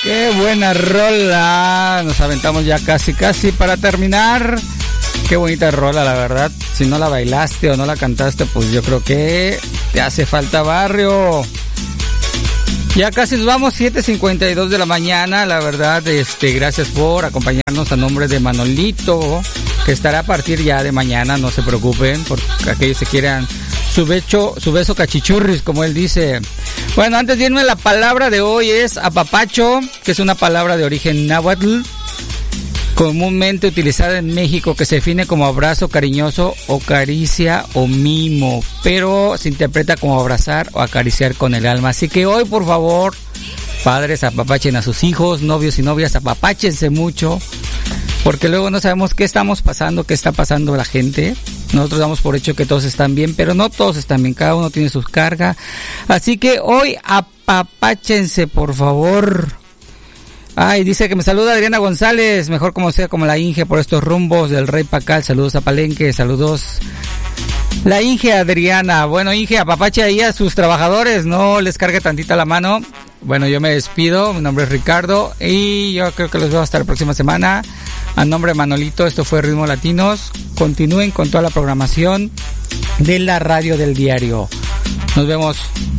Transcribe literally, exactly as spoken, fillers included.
Qué buena rola. Nos aventamos ya casi, casi para terminar. Qué bonita rola, la verdad. Si no la bailaste o no la cantaste, pues yo creo que te hace falta barrio. Ya casi nos vamos, siete cincuenta y dos de la mañana. La verdad, este, gracias por acompañarnos a nombre de Manolito, que estará a partir ya de mañana, no se preocupen, por aquellos que quieran su beso, su beso cachichurris, como él dice. Bueno, antes de irme, la palabra de hoy es apapacho, que es una palabra de origen náhuatl, comúnmente utilizada en México, que se define como abrazo cariñoso o caricia o mimo, pero se interpreta como abrazar o acariciar con el alma. Así que hoy, por favor, padres, apapachen a sus hijos, novios y novias, apapáchense mucho, porque luego no sabemos qué estamos pasando, qué está pasando la gente. Nosotros damos por hecho que todos están bien, pero no todos están bien, cada uno tiene sus cargas. Así que hoy apapáchense, por favor. Ay, dice que me saluda Adriana González, mejor como sea como la Inge, por estos rumbos del Rey Pacal. Saludos a Palenque, saludos. La Inge Adriana. Bueno, Inge, apapache ahí a sus trabajadores, no les cargue tantita la mano. Bueno, yo me despido, mi nombre es Ricardo y yo creo que los veo hasta la próxima semana. A nombre de Manolito, esto fue Ritmo Latinos. Continúen con toda la programación de la radio del diario. Nos vemos.